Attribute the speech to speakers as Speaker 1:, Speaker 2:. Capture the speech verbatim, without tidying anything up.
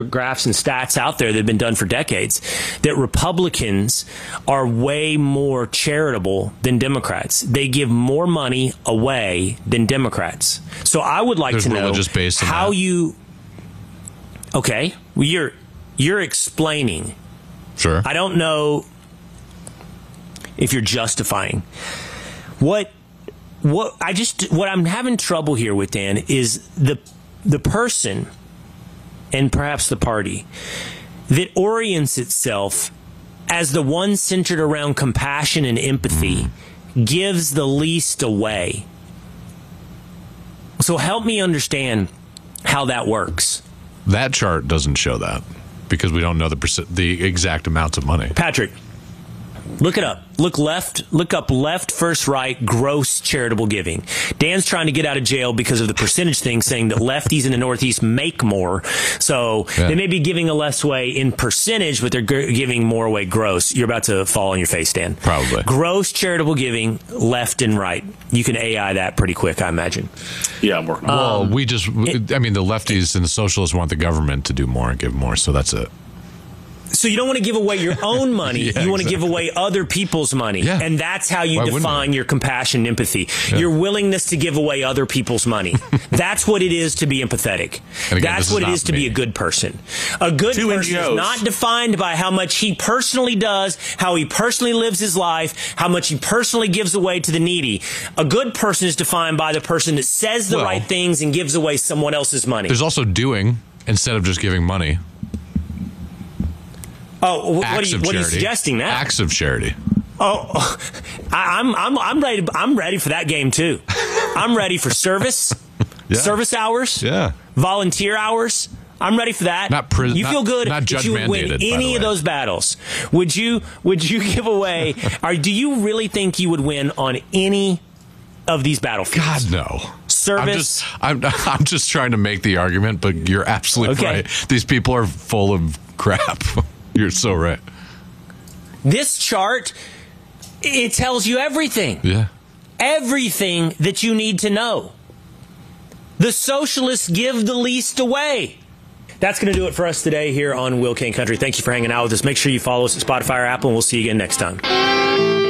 Speaker 1: graphs and stats out there that have been done for decades that Republicans are way more charitable than Democrats. They give more money away than Democrats. So I would like
Speaker 2: There's
Speaker 1: to know
Speaker 2: religious base in
Speaker 1: how
Speaker 2: that.
Speaker 1: you. Okay, well, you're you're explaining.
Speaker 2: Sure.
Speaker 1: I don't know if you're justifying what what I just what I'm having trouble here with, Dan, is the the person and perhaps the party that orients itself as the one centered around compassion and empathy mm. gives the least away. So help me understand how that works.
Speaker 2: That chart doesn't show that because we don't know the perc- the exact amounts of money.
Speaker 1: Patrick, look it up. Look left. Look up left, first, right, gross charitable giving. Dan's trying to get out of jail because of the percentage thing, saying that lefties in the Northeast make more. So yeah. they may be giving a less away in percentage, but they're g- giving more away gross. You're about to fall on your face, Dan.
Speaker 2: Probably.
Speaker 1: Gross charitable giving, left and right. You can A I that pretty quick, I imagine.
Speaker 3: Yeah, I'm working on it.
Speaker 2: Well,
Speaker 1: Um,
Speaker 2: we just, I mean, the lefties and the socialists want the government to do more and give more, so that's it.
Speaker 1: So you don't want to give away your own money.
Speaker 2: yeah,
Speaker 1: you want
Speaker 2: exactly.
Speaker 1: to give away other people's money.
Speaker 2: Yeah.
Speaker 1: And that's how you
Speaker 2: Why
Speaker 1: define your compassion and empathy.
Speaker 2: Yeah.
Speaker 1: Your willingness to give away other people's money. That's what it is to be empathetic.
Speaker 2: And again,
Speaker 1: that's
Speaker 2: this
Speaker 1: what
Speaker 2: is
Speaker 1: it
Speaker 2: not
Speaker 1: is to
Speaker 2: me.
Speaker 1: be a good person. A good
Speaker 3: Two
Speaker 1: person
Speaker 3: N G Os.
Speaker 1: is not defined by how much he personally does, how he personally lives his life, how much he personally gives away to the needy. A good person is defined by the person that says the
Speaker 2: Well,
Speaker 1: right things and gives away someone else's money.
Speaker 2: There's also doing instead of just giving money.
Speaker 1: Oh, what,
Speaker 2: Acts
Speaker 1: are you,
Speaker 2: of
Speaker 1: what are you
Speaker 2: charity.
Speaker 1: suggesting now?
Speaker 2: Acts of charity.
Speaker 1: Oh, I, I'm I'm I'm ready. I'm ready for that game too. I'm ready for service,
Speaker 2: Yeah.
Speaker 1: service hours,
Speaker 2: Yeah.
Speaker 1: volunteer hours. I'm ready for that.
Speaker 2: Not pri-
Speaker 1: you
Speaker 2: not-
Speaker 1: feel good
Speaker 2: not
Speaker 1: if you would win
Speaker 2: judge-mandated, by the
Speaker 1: any of
Speaker 2: way.
Speaker 1: those battles. Would you Would you give away? Or do you really think you would win on any of these battlefields?
Speaker 2: God, no.
Speaker 1: Service.
Speaker 2: I'm just, I'm, I'm just trying to make the argument, but you're absolutely
Speaker 1: Okay.
Speaker 2: right. These people are full of crap. You're so right.
Speaker 1: This chart, it tells you everything.
Speaker 2: Yeah.
Speaker 1: Everything that you need to know. The socialists give the least away. That's going to do it for us today here on Will King Country. Thank you for hanging out with us. Make sure you follow us at Spotify or Apple, and we'll see you again next time.